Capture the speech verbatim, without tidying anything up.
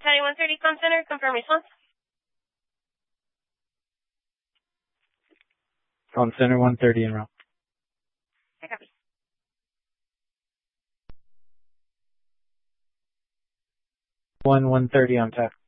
County one thirty com center, confirm response. Com center one thirty en route. I copy. One one thirty on tap.